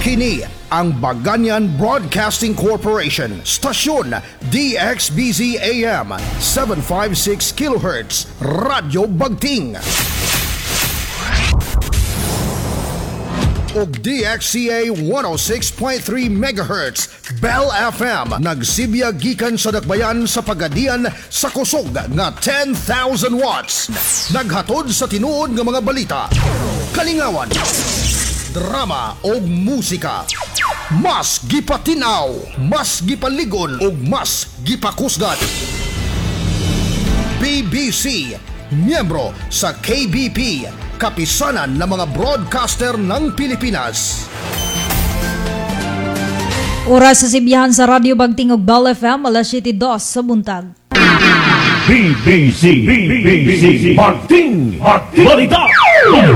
Kini ang Baganyan Broadcasting Corporation, stasyon DXBZ AM 756 kHz, Radyo Bagting. Og DXCA 106.3 MHz, Bell FM, nagsibya gikan sa dakbayan sa Pagadian sa kusog nga 10,000 watts. Naghatod sa tinuod nga mga balita, kalingawan, drama o musika. Mas gipatinaw, mas gipaligon o mas gipakusgan. BBC, miyembro sa KBP, kapisanan ng mga broadcaster ng Pilipinas. Oras sa sibiyahan sa Radyo Bagting ug Bell FM, alas 7:02 sa buntag. BBC Bagting Balita.